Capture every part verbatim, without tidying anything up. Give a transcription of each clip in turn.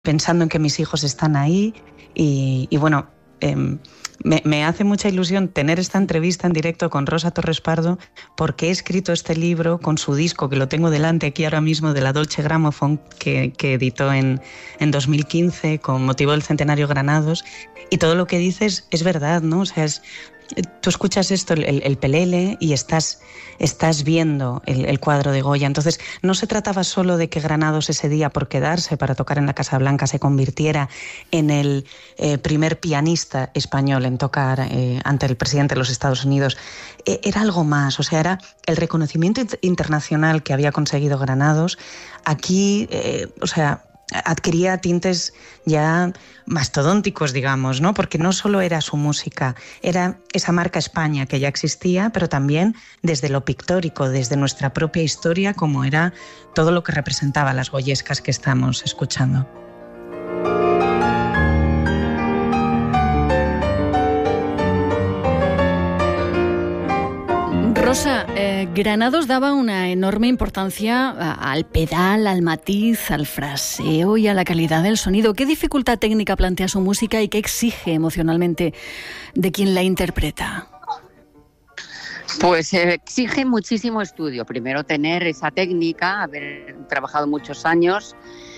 pensando en que mis hijos están ahí y, y bueno, eh, me, me hace mucha ilusión tener esta entrevista en directo con Rosa Torres Pardo, porque he escrito este libro con su disco, que lo tengo delante aquí ahora mismo, de la Dolce Gramophone, que, que editó en, en dos mil quince con motivo del Centenario Granados, y todo lo que dices es verdad, ¿no? O sea, es... Tú escuchas esto, el, el pelele, y estás, estás viendo el, el cuadro de Goya. Entonces, no se trataba solo de que Granados ese día, por quedarse para tocar en la Casa Blanca, se convirtiera en el eh, primer pianista español en tocar eh, ante el presidente de los Estados Unidos. Eh, era algo más, o sea, era el reconocimiento internacional que había conseguido Granados. Aquí, eh, o sea... adquiría tintes ya mastodónticos, digamos, ¿no? Porque no solo era su música, era esa marca España que ya existía, pero también desde lo pictórico, desde nuestra propia historia, como era todo lo que representaba las goyescas que estamos escuchando. Rosa, eh, Granados daba una enorme importancia a, al pedal, al matiz, al fraseo y a la calidad del sonido. ¿Qué dificultad técnica plantea su música y qué exige emocionalmente de quien la interpreta? Pues eh, exige muchísimo estudio. Primero tener esa técnica, haber trabajado muchos años,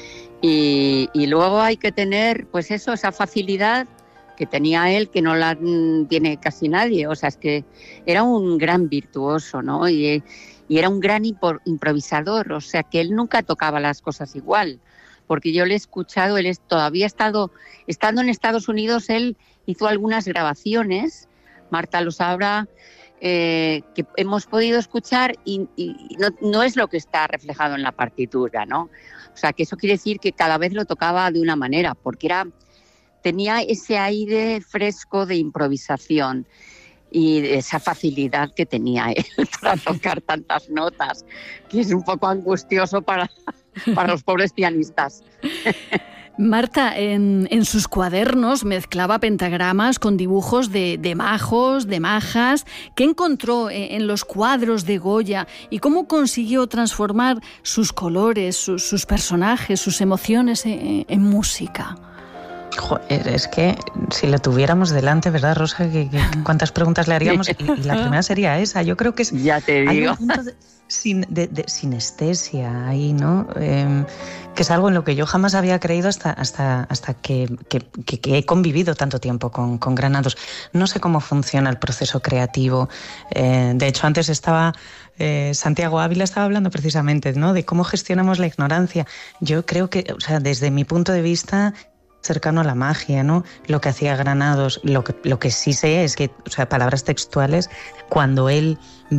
y, y luego hay que tener, pues eso, esa facilidad que tenía él, que no la tiene casi nadie. O sea, es que era un gran virtuoso, ¿no? Y, y era un gran improvisador, o sea, que él nunca tocaba las cosas igual, porque yo le he escuchado, él es, todavía ha estado, estando en Estados Unidos, él hizo algunas grabaciones, Marta lo sabrá, eh, que hemos podido escuchar y, y no, no es lo que está reflejado en la partitura, ¿no? O sea, que eso quiere decir que cada vez lo tocaba de una manera, porque era... tenía ese aire fresco de improvisación y esa facilidad que tenía él para tocar tantas notas, que es un poco angustioso para, para los pobres pianistas. Marta, en, en sus cuadernos mezclaba pentagramas con dibujos de, de majos, de majas. ¿Qué encontró en, en los cuadros de Goya y cómo consiguió transformar sus colores, sus, sus personajes, sus emociones en, en música? Joder, es que si lo tuviéramos delante, ¿verdad, Rosa? ¿Qué, qué, ¿Cuántas preguntas le haríamos? Y, y la primera sería esa. Yo creo que es... Ya te digo. Hay un punto de, sin, de, de sinestesia ahí, ¿no? Eh, que es algo en lo que yo jamás había creído hasta, hasta, hasta que, que, que, que he convivido tanto tiempo con, con Granados. No sé cómo funciona el proceso creativo. Eh, de hecho, antes estaba... Eh, Santiago Ávila estaba hablando precisamente, ¿no?, de cómo gestionamos la ignorancia. Yo creo que, o sea, desde mi punto de vista... cercano a la magia, ¿no? Lo que hacía Granados, lo que, lo que sí sé es que, o sea, palabras textuales, cuando él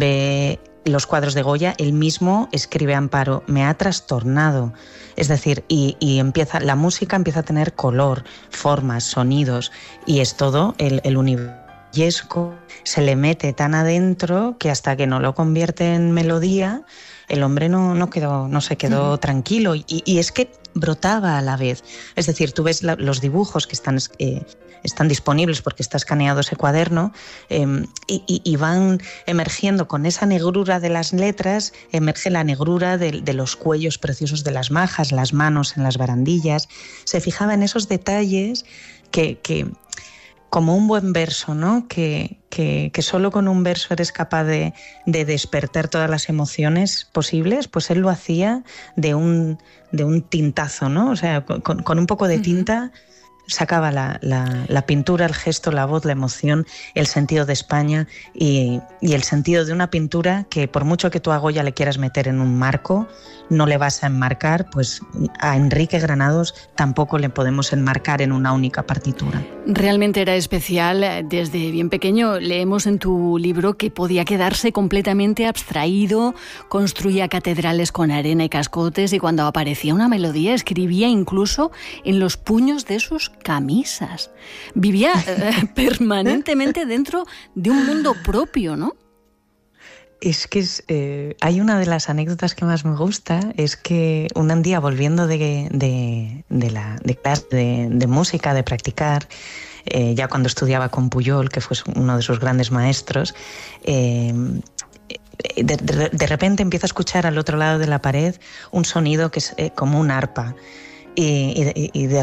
ve los cuadros de Goya, él mismo escribe Amparo, me ha trastornado. Es decir, y, y empieza, la música empieza a tener color, formas, sonidos, y es todo el, el universo, se le mete tan adentro que hasta que no lo convierte en melodía, el hombre no, no, quedó, no se quedó tranquilo. Y, y es que brotaba a la vez. Es decir, tú ves la, los dibujos que están, eh, están disponibles porque está escaneado ese cuaderno, eh, y, y van emergiendo con esa negrura de las letras, emerge la negrura de, de los cuellos preciosos de las majas, las manos en las barandillas. Se fijaba en esos detalles que... que como un buen verso, ¿no? Que, que, que solo con un verso eres capaz de, de despertar todas las emociones posibles, pues él lo hacía de un, de un tintazo, ¿no? O sea, con, con un poco de tinta sacaba la, la, la pintura, el gesto, la voz, la emoción, el sentido de España y, y el sentido de una pintura que por mucho que tú a Goya le quieras meter en un marco, no le vas a enmarcar, pues a Enrique Granados tampoco le podemos enmarcar en una única partitura. Realmente era especial. Desde bien pequeño leemos en tu libro que podía quedarse completamente abstraído, construía catedrales con arena y cascotes y cuando aparecía una melodía escribía incluso en los puños de sus camisas. Vivía eh, permanentemente dentro de un mundo propio, ¿no? Es que es, eh, hay una de las anécdotas que más me gusta, es que un día volviendo de, de, de la de clase de, de música, de practicar, eh, ya cuando estudiaba con Pujol, que fue uno de sus grandes maestros, eh, de, de, de repente empiezo a escuchar al otro lado de la pared un sonido que es eh, como un arpa. y, y, y de